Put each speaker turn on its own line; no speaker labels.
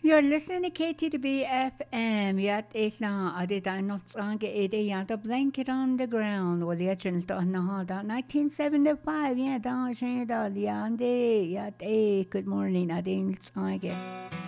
You're listening to KTB FM. Yet isla adida not song ede yet a blanket on the ground. Well, the channel to Nahada 1975. Yeah, down Shinda Liande. Yet a good morning. I didn't song it.